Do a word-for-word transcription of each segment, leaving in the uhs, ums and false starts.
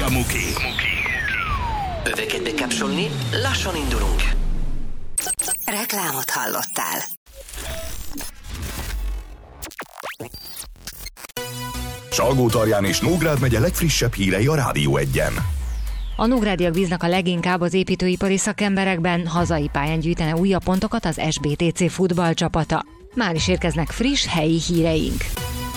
a Muki. Öveket bekapcsolni, lassan indulunk. Reklámot hallottál. Salgótarján és Nógrád megye legfrissebb hírei a Rádió Egyen. A nógrádiak bíznak a leginkább az építőipari szakemberekben, hazai pályán gyűjtene újabb pontokat az es bé té cé futballcsapata. Már is érkeznek friss helyi híreink.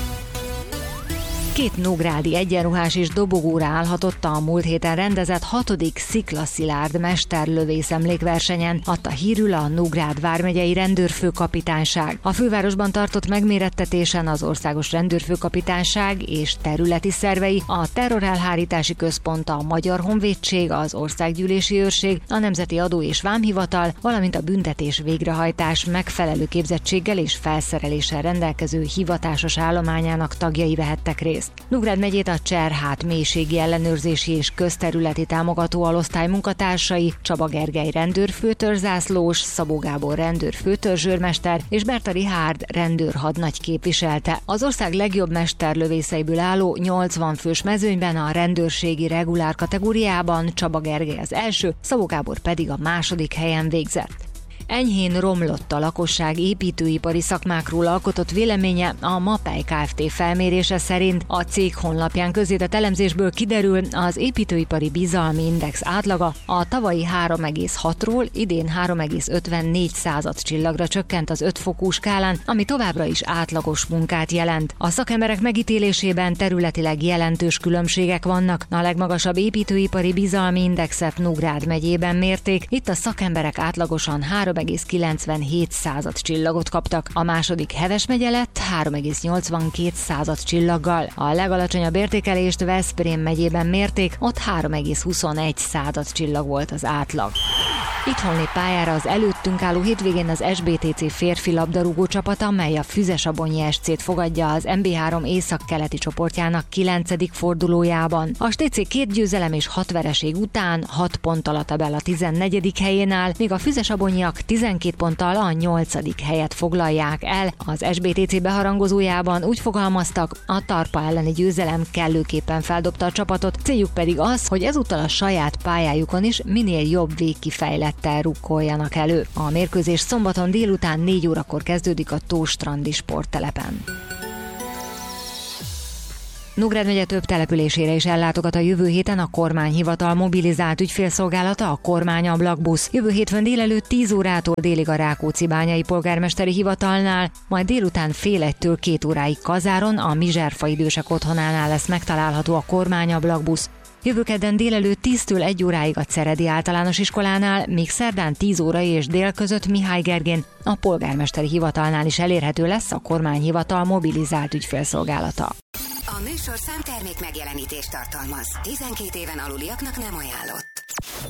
Két nógrádi egyenruhás és dobogóra állhatott a múlt héten rendezett hatodik Sziklaszilárd mesterlövész emlékversenyen, adta hírül a Nógrád vármegyei rendőrfőkapitányság. A fővárosban tartott megmérettetésen az Országos Rendőrfőkapitányság és területi szervei, a Terrorelhárítási Központ, a Magyar Honvédség, az Országgyűlési Őrség, a Nemzeti Adó- és Vámhivatal, valamint a büntetés végrehajtás megfelelő képzettséggel és felszereléssel rendelkező hivatásos állományának tagjai vehettek részt. Nógrád megyét a Cserhát mélységi ellenőrzési és közterületi támogató alosztály munkatársai, Csaba Gergely rendőrfőtörzsászlós, Szabó Gábor rendőrfőtörzsőrmester és Berta Richárd rendőrhadnagy képviselte. Az ország legjobb mesterlövészeiből álló nyolcvan fős mezőnyben a rendőrségi regulár kategóriában Csaba Gergely az első, Szabó Gábor pedig a második helyen végzett. Enyhén romlott a lakosság építőipari szakmákról alkotott véleménye. A Mapei Kft. Felmérése szerint a cég honlapján közzétett elemzésből kiderül, az építőipari bizalmi index átlaga a tavalyi három egész hatról idén három egész ötvennégy század csillagra csökkent az öt fokú skálán, ami továbbra is átlagos munkát jelent. A szakemberek megítélésében területileg jelentős különbségek vannak. A legmagasabb építőipari bizalmi indexet Nógrád megyében mérték. Itt a szakemberek átlagosan három egész kilencvenhét század csillagot kaptak. A második Heves megye lett három egész nyolcvankét század csillaggal. A legalacsonyabb értékelést Veszprém megyében mérték, ott három egész huszonegy század csillag volt az átlag. Itthon lép pályára az előttünk álló hétvégén az es bé té cé férfi labdarúgó csapata, mely a Füzesabonyi es cét fogadja az em bé három északkeleti csoportjának kilencedik fordulójában. A té cé két győzelem és hat vereség után hat ponttal a tabella tizennegyedik helyén áll, míg a Füzesabonyiak tizenkét ponttal a nyolcadik helyet foglalják el. Az es bé té cé beharangozójában úgy fogalmaztak, a Tarpa elleni győzelem kellőképpen feldobta a csapatot, céljuk pedig az, hogy ezúttal a saját pályájukon is minél jobb végkifejlettel rukkoljanak elő. A mérkőzés szombaton délután négy órakor kezdődik a Tóstrandi sporttelepen. Nógrád megye több településére is ellátogat a jövő héten a kormányhivatal mobilizált ügyfélszolgálata, a kormányablakbusz. Jövő hétfőn délelőtt tíz órától délig a Rákóczi-bányai polgármesteri hivatalnál, majd délután fél egytől két óráig Kazáron, a Mizserfa idősek otthonánál lesz megtalálható a kormányablakbusz. Jövő kedden délelőtt tíztől egy óráig a Ceredi általános iskolánál, míg szerdán tíz óra és dél között Mihály Gergén, a polgármesteri hivatalnál is elérhető lesz a kormányhivatal mobilizált ügyfélszolgálata. A műsorszám termék megjelenítést tartalmaz. tizenkét éven aluliaknak nem ajánlott.